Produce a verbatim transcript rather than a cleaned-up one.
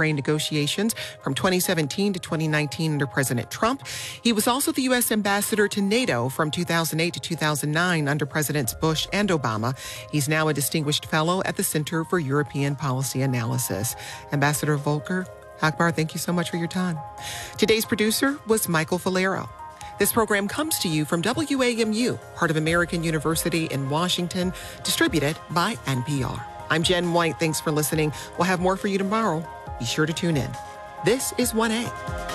Ukraine negotiations from twenty seventeen to twenty nineteen under President Trump. He was also the U S ambassador to NATO from two thousand eight to two thousand nine under Presidents Bush and Obama. He's now a distinguished fellow at the Center for European Policy Analysis. Ambassador Volker Akbar, thank you so much for your time. Today's producer was Michael Valero. This program comes to you from W A M U, part of American University in Washington, distributed by N P R. I'm Jen White. Thanks for listening. We'll have more for you tomorrow. Be sure to tune in. This is one A.